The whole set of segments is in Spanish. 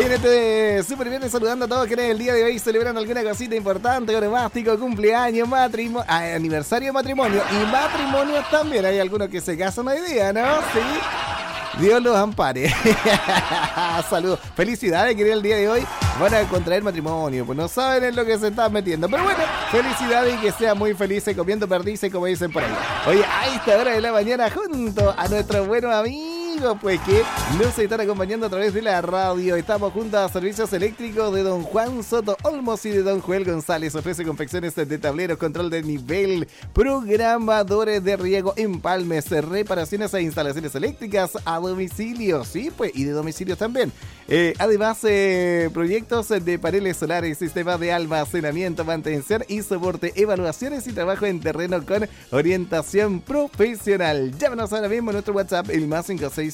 Súper bien, saludando a todos quienes el día de hoy celebran alguna cosita importante, onomástico, cumpleaños, matrimonio, aniversario de matrimonio y matrimonios también. Hay algunos que se casan hoy día, ¿no? Sí. Dios los ampare. Saludos. Felicidades que el día de hoy van a contraer matrimonio. Pues no saben en lo que se están metiendo. Pero bueno, felicidades y que sean muy felices comiendo perdices, como dicen por ahí. Oye, a esta hora de la mañana, junto a nuestros buenos amigos, pues que nos están acompañando a través de la radio. Estamos junto a Servicios Eléctricos de don Juan Soto Olmos y de don Joel González. Ofrece confecciones de tableros, control de nivel, programadores de riego, empalmes, reparaciones e instalaciones eléctricas a domicilio, sí, pues, y de domicilio también. Además, proyectos de paneles solares, sistemas de almacenamiento, mantención y soporte, evaluaciones y trabajo en terreno con orientación profesional. Llámanos ahora mismo a nuestro WhatsApp, el más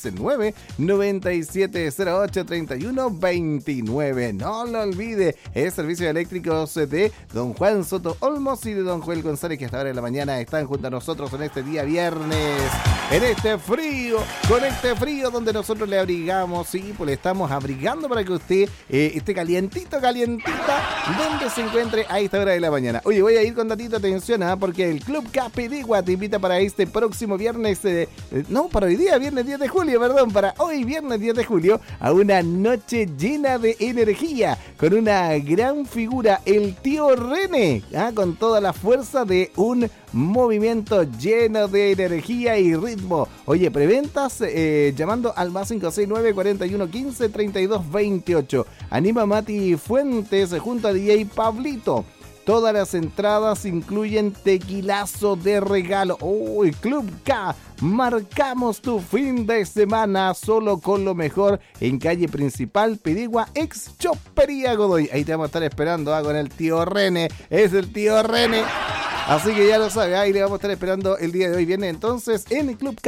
569-9708-3129. No lo olvide, es Servicios Eléctricos de don Juan Soto Olmos y de don Joel González, que hasta ahora de la mañana están junto a nosotros en este día viernes, en este frío, con este frío donde nosotros le abrigamos, sí, pues le estamos abrigando para que usted esté calientita, donde se encuentre a esta hora de la mañana. Oye, voy a ir con tantita atención, porque el Club Capirigua te invita para este próximo viernes, para hoy día, viernes 10 de julio, para hoy viernes 10 de julio, a una noche llena de energía, con una gran figura, el tío René, con toda la fuerza de un movimiento lleno de energía y ritmo. Oye, preventas llamando al más 569-4115-3228. Anima Mati Fuentes junto a DJ Pablito. Todas las entradas incluyen tequilazo de regalo. Uy, Club K, marcamos tu fin de semana solo con lo mejor en calle principal, Pirigua, ex Chopería Godoy. Ahí te vamos a estar esperando con el tío René. Es el tío René. Así que ya lo sabes, ahí le vamos a estar esperando el día de hoy. Viene entonces en el Club K.